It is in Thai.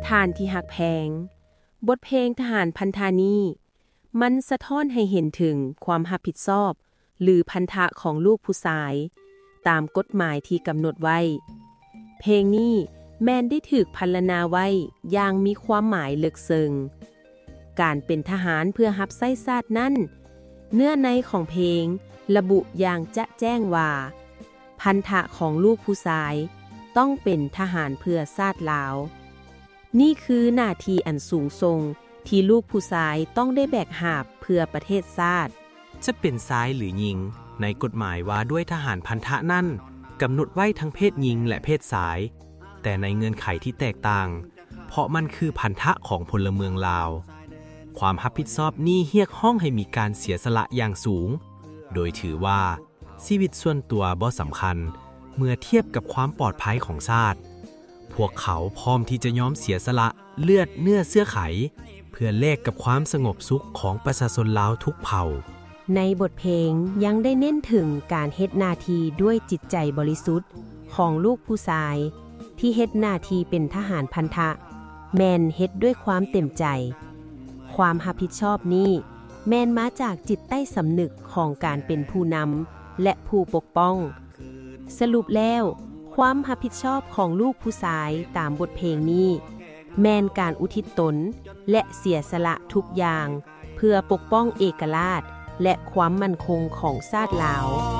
ทานที่หักแพงบทเพลงทหารพันธานีมันสะท้อนให้เห็นถึงความรับผิดชอบหรือพันธะของลูกผู้ชายตามกฎหมายที่กำหนดไว้เพลงนี้แม่นได้ถูกพรรณนาไว้อย่างมีความหมายลึกซึ้งการเป็นทหารเพื่อรับใช้ชาตินั้นเนื้อในของเพลงระบุอย่างจะแจ้งว่าพันธะของลูกผู้ชายต้องเป็นทหารเพื่อชาติลาวนี่คือหน้าที่อันสูงส่งที่ลูกผู้ชายต้องได้แบกหาบเพื่อประเทศชาติจะเป็นชายหรือหญิงในกฎหมายว่าด้วยทหารพันธะนั้นกำหนดไว้ทั้งเพศหญิงและเพศชายแต่ในเงื่อนไขที่แตกต่างเพราะมันคือพันธะของพลเมืองลาวความรับผิดชอบนี้เรียกร้องให้มีการเสียสละอย่างสูงโดยถือว่าชีวิตส่วนตัวบ่สำคัญเมื่อเทียบกับความปลอดภัยของชาติพวกเขาพร้อมที่จะยอมเสียสละเลือดเนื้อเสื้อไขเพื่อแลกกับความสงบสุขของประชาชนลาวทุกเผ่าในบทเพลงยังได้เน้นถึงการเฮ็ดหน้าที่ด้วยจิตใจบริสุทธิ์ของลูกผู้ชายที่เฮ็ดหน้าที่เป็นทหารพันธะแม่นเฮ็ดด้วยความเต็มใจความรับผิดชอบนี้แม่นมาจากจิตใต้สำนึกของการเป็นผู้นำและผู้ปกป้องสรุปแล้วความรับผิดชอบของลูกผู้ชายตามบทเพลงนี้แม่นการอุทิศตนและเสียสละทุกอย่างเพื่อปกป้องเอกราชและความมั่นคงของชาติลาว